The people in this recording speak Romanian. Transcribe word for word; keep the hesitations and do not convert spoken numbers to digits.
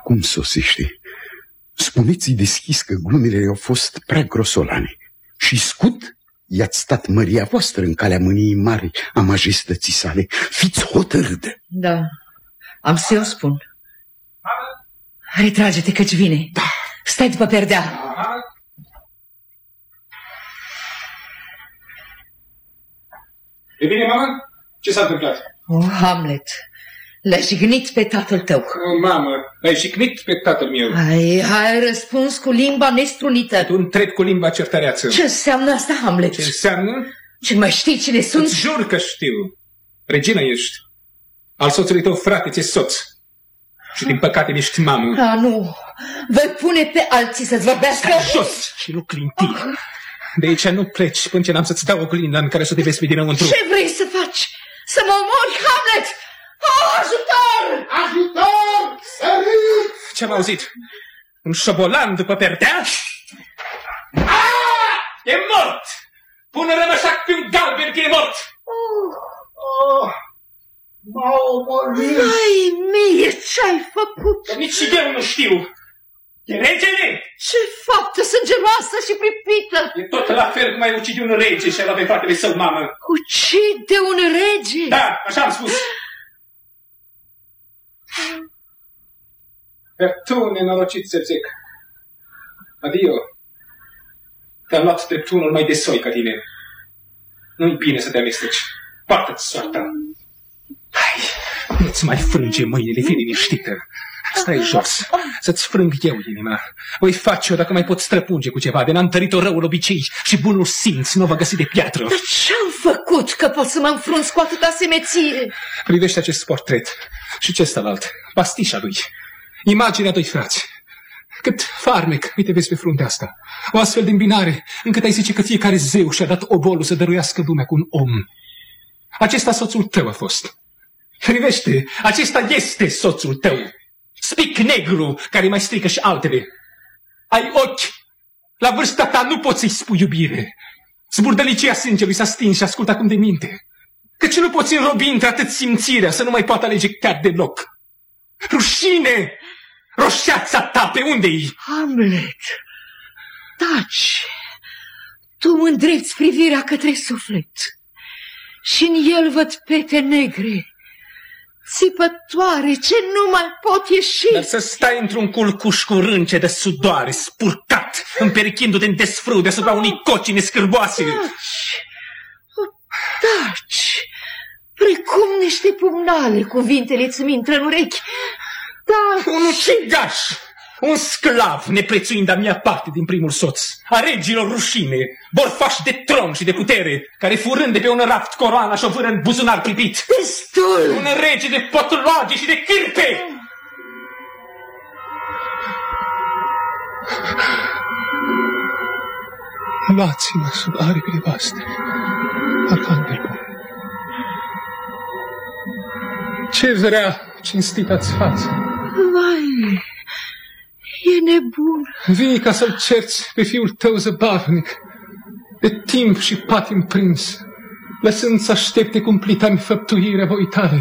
acum sosește. Spuneți-i deschis că glumele au fost prea grosolane și scut i-ați stat măria voastră în calea mâniei mari a majestății sale. Fiți hotărâtă. Da, am să-i o spun. Retrage-te căci vine. Da. Stai după perdea. E bine, mama? Ce s-a întâmplat? Oh, Hamlet, l-ai jignit pe tatăl tău. Oh, mamă, l-ai jignit pe tatăl meu. Ai, ai răspuns cu limba nestrunită. Tu întrebi cu limba certareață. Ce înseamnă asta, Hamlet? Ce înseamnă? Ce mai știi cine sunt? Îți jur că știu. Regina ești. Al soțului tău frate ți-e soț. Și din păcate ești mamă. Ah, nu. Voi pune pe alții să-ți vorbească. Stai jos și nu clinti. Oh. De aici nu pleci până ce n-am să-ți dau oglinda în care să te vezi pe dinăuntru. Ce vrei să faci? Să mă omori, Hamlet? Oh, ajutor! Ajutor! Sărit! Ce-am auzit? Un șobolan după perdea? Ah! E mort! Pune rămășac pe un galben că e mort! Oh, oh, m-a omorit! Ai mie, ce-ai făcut? Că nici eu nu știu! E regele! Ce faptă sângeroasă și pripită! E tot la fel cum ai ucide un rege și a luat pe fratele său, mamă. Ucide un rege? Da, așa am spus. Dar tu, nenorocit Zevzec, adio. Te-am luat drept unul mai de soi ca tine. Nu-i bine să te amesteci. Poartă-ți soarta. Hai, nu-ți mai frânge mâinile, fii liniștită. Stai jos, să-ți frâng eu inima. Voi face-o dacă mai pot străpunge cu ceva. De n-a întărit-o răul obicei și bunul simț nu va găsi de piatră. Dar ce-am făcut că pot să mă înfrunz cu atâta semeție? Privește acest portret și ce ăstălalt, pastișa lui. Imaginea doi frați. Cât farmec, uite vezi pe fruntea asta. O astfel de îmbinare, încât ai zice că fiecare zeu și-a dat obolul să dăruiască lumea cu un om. Acesta soțul tău a fost. Privește, acesta este soțul tău. Spic negru, care mai strică și altele. Ai ochi. La vârsta ta nu poți să-i spui iubire. Zburdălicia sângelui s-a stins și ascultă acum de minte. Căci nu poți înrobi într-atât simțirea să nu mai poată alege chiar deloc. Rușine! Roșeața ta, pe unde-i? Hamlet, taci. Tu îndrepți privirea către suflet și în el văd pete negre, țipătoare, ce nu mai pot ieși. Dar să stai într-un culcuș cu rânce de sudoare, spurcat, împerichindu-te în desfrâu deasupra unei cocine scârboase. Taci, taci, precum niște pumnale cuvintele-ți mi intră în urechi. Da. Un ucigaș, un sclav, neprețuind a mea parte din primul soț, a regilor rușine, borfași de tron și de putere, care furând de pe un raft coroana și-o vâră în buzunar pripit. Destul! Un rege de potoloage și de cârpe! Luați-mă sub aripile voastre, arhanghel bun. Ce vrea cinstita-ți față? Vai, e nebun. Vii ca să-l cerți pe fiul tău zăbavnic, de timp și patim prins, lăsând să aștepte cumplita înfăptuirea voii tale.